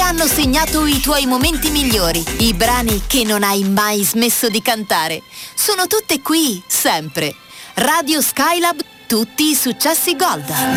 hanno segnato i tuoi momenti migliori, i brani che non hai mai smesso di cantare. Sono tutte qui, sempre. Radio Skylab, tutti i successi Gold.